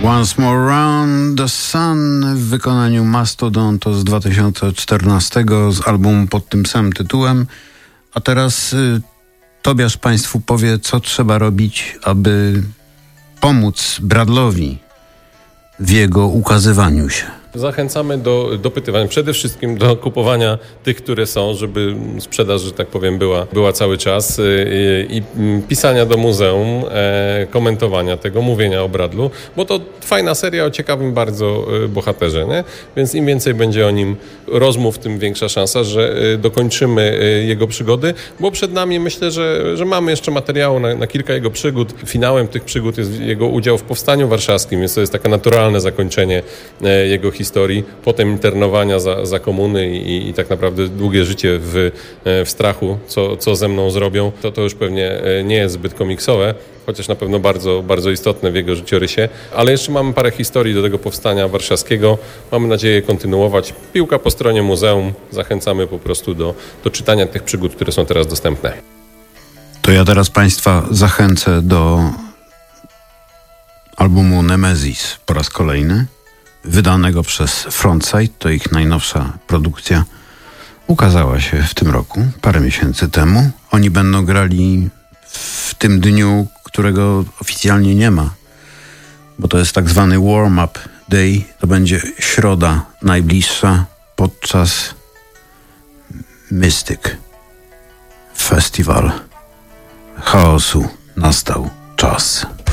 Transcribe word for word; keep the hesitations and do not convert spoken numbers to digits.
Once More Round the Sun w wykonaniu Mastodon, to z dwa tysiące czternastego, z albumu pod tym samym tytułem. A teraz y, Tobiasz Państwu powie, co trzeba robić, aby pomóc Bradlowi w jego ukazywaniu się. Zachęcamy do dopytywań, przede wszystkim do kupowania tych, które są, żeby sprzedaż, że tak powiem, była, była cały czas i, i pisania do muzeum, e, komentowania tego, mówienia o Bradlu, bo to fajna seria o ciekawym bardzo bohaterze, nie? Więc im więcej będzie o nim rozmów, tym większa szansa, że dokończymy jego przygody, bo przed nami myślę, że, że mamy jeszcze materiału na, na kilka jego przygód. Finałem tych przygód jest jego udział w Powstaniu Warszawskim, więc to jest takie naturalne zakończenie jego historii. historii, potem internowania za, za komuny i, i tak naprawdę długie życie w, w strachu, co, co ze mną zrobią, to to już pewnie nie jest zbyt komiksowe, chociaż na pewno bardzo, bardzo istotne w jego życiorysie. Ale jeszcze mamy parę historii do tego Powstania Warszawskiego. Mamy nadzieję kontynuować. Piłka po stronie muzeum. Zachęcamy po prostu do, do czytania tych przygód, które są teraz dostępne. To ja teraz Państwa zachęcę do albumu Nemesis po raz kolejny, wydanego przez Frontside. To ich najnowsza produkcja. Ukazała się w tym roku, parę miesięcy temu. Oni będą grali w tym dniu, którego oficjalnie nie ma, bo to jest tak zwany warm-up day. To będzie środa najbliższa podczas Mystic Festival. Chaosu nastał czas.